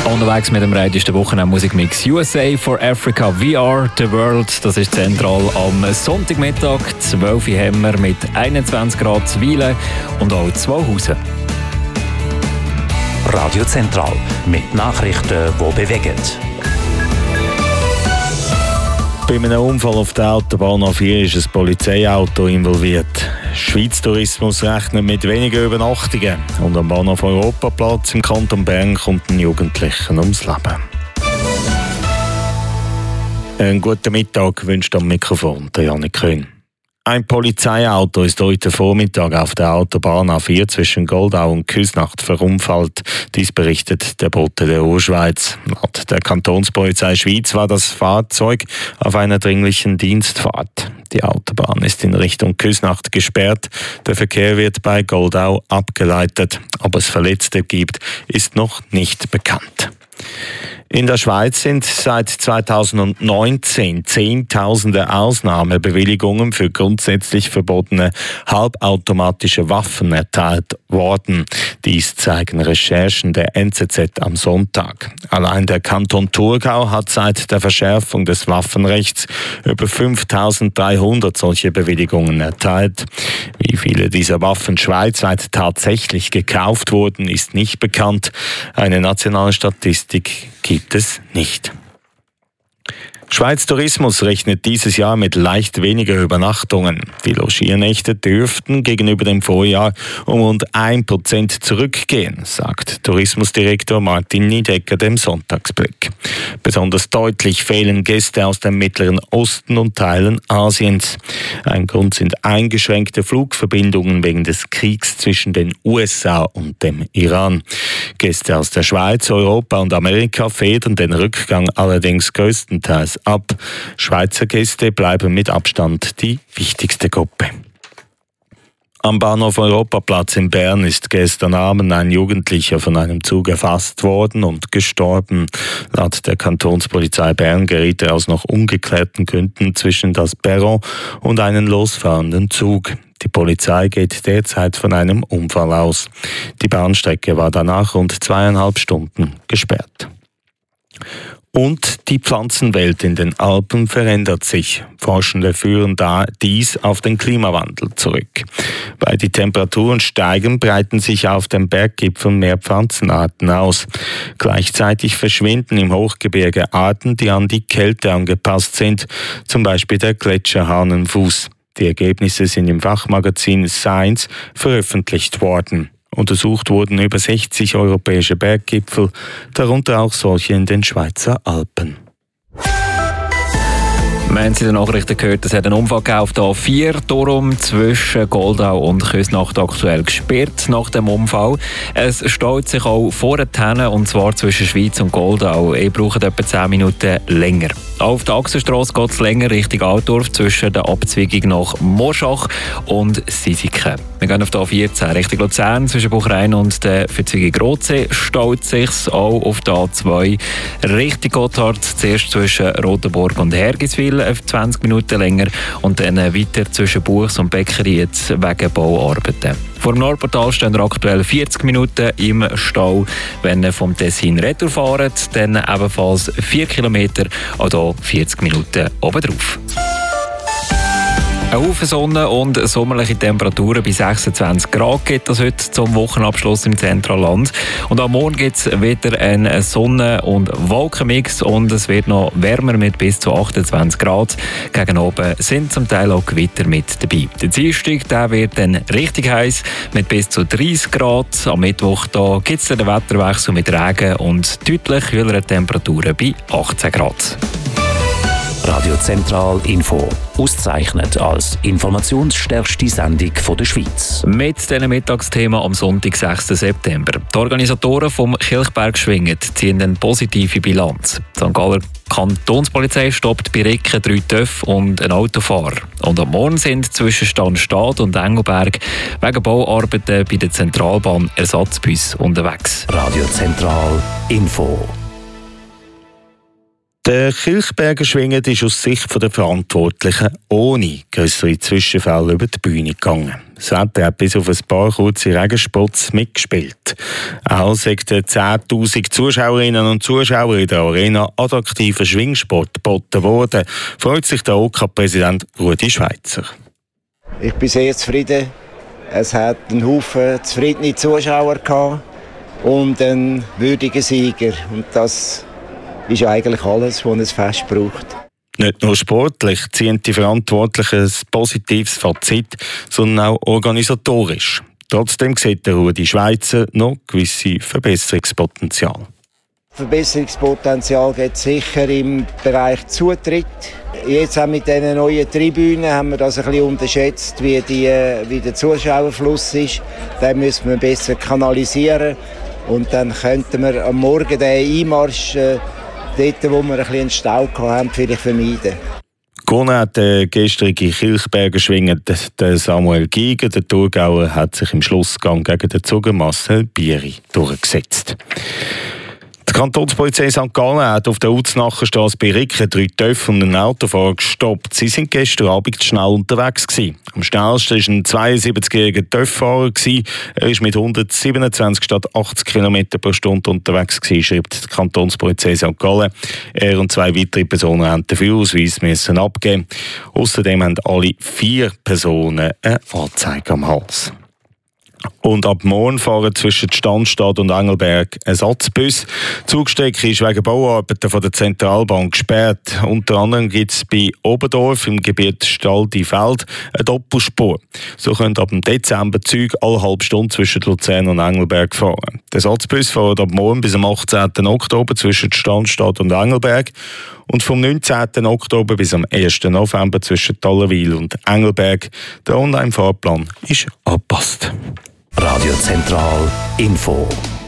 Unterwegs mit dem radiosten Wochenend-Musikmix USA for Africa, We Are the World. Das ist zentral am Sonntagmittag. 12 Uhr haben wir mit 21 Grad Zwilen und auch Zwauhausen. Radio Zentral mit Nachrichten, die bewegen. Bei einem Unfall auf der Autobahn A4 ist ein Polizeiauto involviert. Schweiz Tourismus rechnet mit weniger Übernachtungen. Und am Bahnhof Europaplatz im Kanton Bern kommt ein Jugendlicher ums Leben. Einen guten Mittag wünscht am Mikrofon der Janik Kühn. Ein Polizeiauto ist heute Vormittag auf der Autobahn A4 zwischen Goldau und Küsnacht verunfallt. Dies berichtet der Bote der Urschweiz. Laut der Kantonspolizei Schweiz war das Fahrzeug auf einer dringlichen Dienstfahrt. Die Autobahn ist in Richtung Küsnacht gesperrt. Der Verkehr wird bei Goldau abgeleitet. Ob es Verletzte gibt, ist noch nicht bekannt. In der Schweiz sind seit 2019 Zehntausende Ausnahmebewilligungen für grundsätzlich verbotene halbautomatische Waffen erteilt worden. Dies zeigen Recherchen der NZZ am Sonntag. Allein der Kanton Thurgau hat seit der Verschärfung des Waffenrechts über 5.300 solche Bewilligungen erteilt. Wie viele dieser Waffen schweizweit tatsächlich gekauft wurden, ist nicht bekannt. Eine nationale Statistik gibt es nicht. Schweiz Tourismus rechnet dieses Jahr mit leicht weniger Übernachtungen. Die Logiernächte dürften gegenüber dem Vorjahr um rund 1% zurückgehen, sagt Tourismusdirektor Martin Niedecker dem Sonntagsblick. Besonders deutlich fehlen Gäste aus dem Mittleren Osten und Teilen Asiens. Ein Grund sind eingeschränkte Flugverbindungen wegen des Kriegs zwischen den USA und dem Iran. Gäste aus der Schweiz, Europa und Amerika federn den Rückgang allerdings größtenteils ab. Schweizer Gäste bleiben mit Abstand die wichtigste Gruppe. Am Bahnhof Europaplatz in Bern ist gestern Abend ein Jugendlicher von einem Zug erfasst worden und gestorben. Laut der Kantonspolizei Bern geriet er aus noch ungeklärten Gründen zwischen das Perron und einen losfahrenden Zug. Die Polizei geht derzeit von einem Unfall aus. Die Bahnstrecke war danach rund 2,5 Stunden gesperrt. Und die Pflanzenwelt in den Alpen verändert sich. Forschende führen dies auf den Klimawandel zurück. Weil die Temperaturen steigen, breiten sich auf den Berggipfeln mehr Pflanzenarten aus. Gleichzeitig verschwinden im Hochgebirge Arten, die an die Kälte angepasst sind, zum Beispiel der Gletscherhahnenfuß. Die Ergebnisse sind im Fachmagazin Science veröffentlicht worden. Untersucht wurden über 60 europäische Berggipfel, darunter auch solche in den Schweizer Alpen. Wir haben in den Nachrichten gehört, es hat einen Unfall auf der A4, darum zwischen Goldau und Küsnacht aktuell gesperrt nach dem Unfall. Es staut sich auch vorher, und zwar zwischen Schweiz und Goldau. Ihr braucht etwa 10 Minuten länger. Auf der Achsenstrasse geht es länger Richtung Altdorf zwischen der Abzweigung nach Morschach und Sisiken. Wir gehen auf der A14 Richtung Luzern zwischen Buchrein und der Verzweigung Rotsee. Staut sich auch auf der A2 Richtung Gotthard, zuerst zwischen Rotenburg und Hergiswil 20 Minuten länger und dann weiter zwischen Buchs und Beckeried wegen Bauarbeiten. Vor dem Nordportal stehen aktuell 40 Minuten im Stau. Wenn ihr vom Tessin retour fahrt, dann ebenfalls 4 Kilometer, also 40 Minuten obendrauf. Ein Haufen Sonne und sommerliche Temperaturen bis 26 Grad gibt es heute zum Wochenabschluss im Zentralland. Und am Morgen gibt es wieder einen Sonne- und Wolkenmix und es wird noch wärmer mit bis zu 28 Grad. Gegen oben sind zum Teil auch Gewitter mit dabei. Der Dienstag der wird dann richtig heiß mit bis zu 30 Grad. Am Mittwoch gibt es den Wetterwechsel mit Regen und deutlich höheren Temperaturen bei 18 Grad. Radio Zentral Info. Ausgezeichnet als informationsstärkste Sendung der Schweiz. Mit diesem Mittagsthema am Sonntag, 6. September. Die Organisatoren vom Kilchberg Schwingen ziehen eine positive Bilanz. Die St. Galler Kantonspolizei stoppt bei Ricken 3 TÜV und ein Autofahrer. Und am Morgen sind zwischen Stanstadt und Engelberg wegen Bauarbeiten bei der Zentralbahn Ersatzbus unterwegs. Radio Zentral Info. Der Kilchberger Schwingen ist aus Sicht der Verantwortlichen ohne grössere Zwischenfälle über die Bühne gegangen. Das Wetter hat bis auf ein paar kurze Regenspots mitgespielt. Auch sind 10'000 Zuschauerinnen und Zuschauer in der Arena attraktiver Schwingsport geboten worden, freut sich der OK-Präsident Rudi Schweizer. Ich bin sehr zufrieden. Es hat einen Haufen zufriedene Zuschauer gehabt und einen würdigen Sieger. Und das ist eigentlich alles, was ein Fest braucht. Nicht nur sportlich ziehen die Verantwortlichen ein positives Fazit, sondern auch organisatorisch. Trotzdem sieht der Rudi Schweizer noch gewisse Verbesserungspotenzial. Verbesserungspotenzial gibt es sicher im Bereich Zutritt. Jetzt auch mit diesen neuen Tribünen haben wir das ein bisschen unterschätzt, wie der Zuschauerfluss ist. Den müssen wir besser kanalisieren und dann könnten wir am Morgen den Einmarsch dort, wo wir ein bisschen Stau hatten, vielleicht vermeiden. Gewonnen hat der gestrige Kirchberger Schwinger Samuel Giger. Der Thurgauer hat sich im Schlussgang gegen den Zuger Marcel Bieri durchgesetzt. Die Kantonspolizei St. Gallen hat auf der Uznacherstrasse bei Ricken 3 Töpfe und einen Autofahrer gestoppt. Sie sind gestern Abend schnell unterwegs gewesen. Am schnellsten war ein 72-jähriger Töpffahrer. Er war mit 127 statt 80 km pro Stunde unterwegs gewesen, schreibt die Kantonspolizei St. Gallen. Er und 2 weitere Personen haben den Führerausweis müssen abgeben. Außerdem haben alle 4 Personen eine Anzeige am Hals. Und ab morgen fahren zwischen Standstadt und Engelberg Ersatzbus. Die Zugstrecke ist wegen Bauarbeiten von der Zentralbahn gesperrt. Unter anderem gibt es bei Oberdorf im Gebiet Staldi-Feld eine Doppelspur. So können ab dem Dezember Züge alle halbe Stunde zwischen Luzern und Engelberg fahren. Der Ersatzbus fährt ab morgen bis am 18. Oktober zwischen Standstadt und Engelberg und vom 19. Oktober bis am 1. November zwischen Tallenwil und Engelberg. Der Online-Fahrplan ist angepasst. Radio Zentral Info.